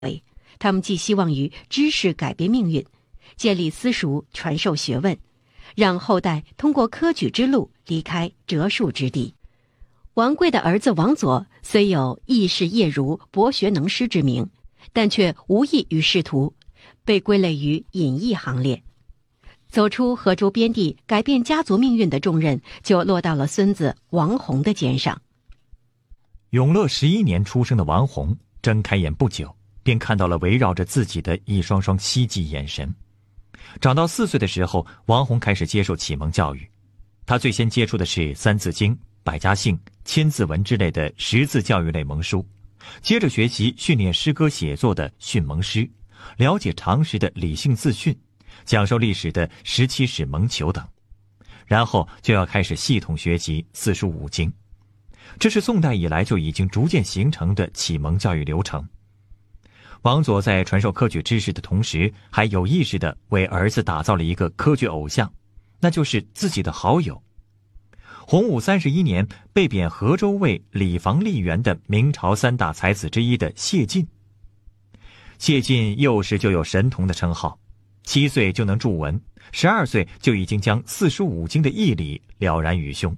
他们寄希望于知识改变命运，建立私塾，传授学问，让后代通过科举之路离开折树之地。王贵的儿子王佐虽有义士业儒、博学能诗之名，但却无异于仕途，被归类于隐逸行列。走出河州边地，改变家族命运的重任就落到了孙子王弘的肩上。 永乐11年出生的王弘睁开眼不久，便看到了围绕着自己的一双双希冀眼神。长到4岁的时候，王弘开始接受启蒙教育。他最先接触的是《三字经》《百家姓》《千字文》之类的识字教育类蒙书，接着学习训练诗歌写作的训蒙诗，了解常识的理性自训，讲授历史的17史蒙求等，然后就要开始系统学习四书五经。这是宋代以来就已经逐渐形成的启蒙教育流程。王佐在传授科举知识的同时，还有意识地为儿子打造了一个科举偶像，那就是自己的好友。洪武31年被贬河州为礼房吏员的明朝3大才子之一的谢晋。谢晋幼时就有神童的称号，7岁就能注文，12岁就已经将四书五经的义理了然于胸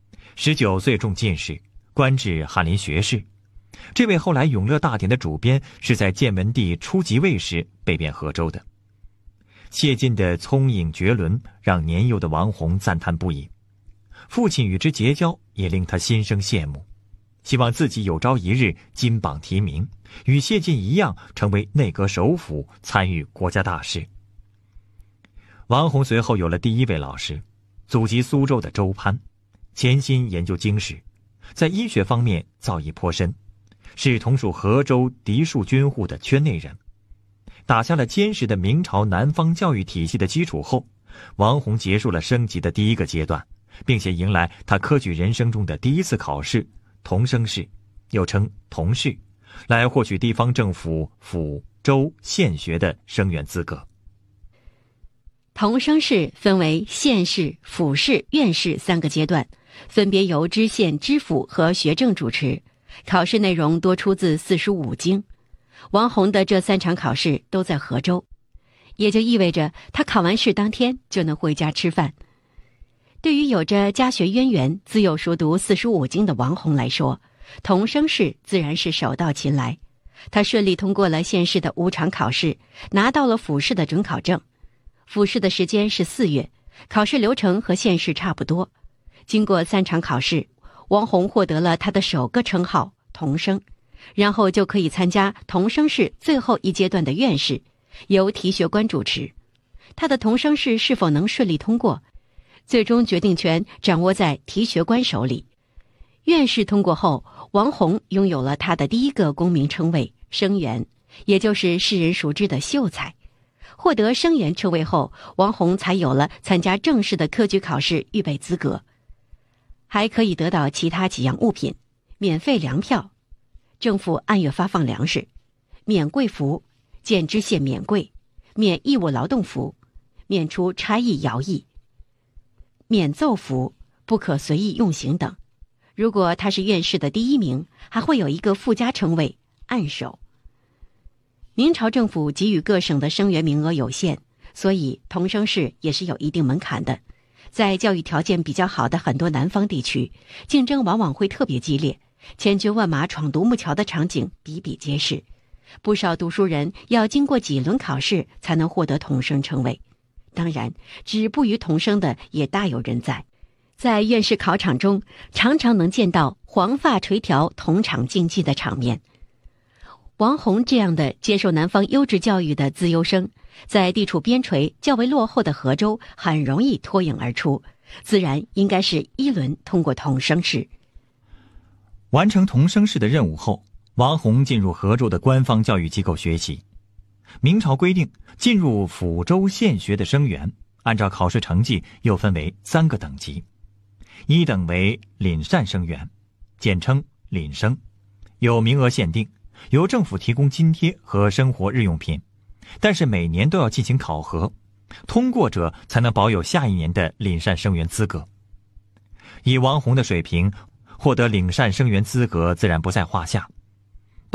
，19岁中进士，官至翰林学士。这位后来永乐大典的主编是在建文帝初即位时被贬河州的。谢晋的聪颖绝伦让年幼的王弘赞叹不已，父亲与之结交也令他心生羡慕，希望自己有朝一日金榜题名，与谢晋一样成为内阁首辅，参与国家大事。王弘随后有了第一位老师，祖籍苏州的周攀，潜心研究经史，在医学方面造诣颇深，是同属河州嫡庶军户的圈内人。打下了坚实的明朝南方教育体系的基础后，王弘结束了升级的第一个阶段，并且迎来他科举人生中的第一次考试同生试，又称同试，来获取地方政府府州县学的生源资格。 同生试分为县试、府试、院试3个阶段，分别由知县、知府和学政主持，考试内容多出自四书五经。王弘的这3场考试都在河州，也就意味着他考完试当天就能回家吃饭。对于有着家学渊源、自幼熟读四书五经的王弘来说，同生试自然是手到擒来。他顺利通过了县试的5场考试，拿到了府试的准考证。府试的时间是4月，考试流程和县试差不多。经过3场考试，王弘获得了他的首个称号同生，然后就可以参加同生试最后一阶段的院试，由提学官主持。他的同生试是否能顺利通过，最终决定权掌握在提学官手里。院试通过后，王弘拥有了他的第一个功名称谓生员，也就是世人熟知的秀才。获得生员称谓后，王弘才有了参加正式的科举考试预备资格，还可以得到其他几样物品：免费粮票，政府按月发放粮食，免贵服，见知县免贵，免义务劳动服，免除差役徭役，免奏服，不可随意用刑等。如果他是院试的第1名，还会有一个附加称谓按手。明朝政府给予各省的生源名额有限，所以同生试也是有一定门槛的。在教育条件比较好的很多南方地区，竞争往往会特别激烈，千军万马闯独木桥的场景比比皆是。不少读书人要经过几轮考试才能获得同生称谓。当然，止步于同生的也大有人在。在院试考场中，常常能见到黄发垂髫同场竞技的场面。王弘这样的接受南方优质教育的资优生，在地处边陲较为落后的河州很容易脱颖而出，自然应该是1轮通过同生试。 完成同生试的任务后，王弘进入河州的官方教育机构学习。明朝规定，进入府州县学的生源，按照考试成绩又分为3个等级。1等为廪善生源，简称廪生，有名额限定，由政府提供津贴和生活日用品，但是每年都要进行考核，通过者才能保有下一年的廪善生源资格。以王弘的水平，获得廪善生源资格自然不在话下。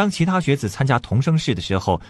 当其他学子参加童声试的时候，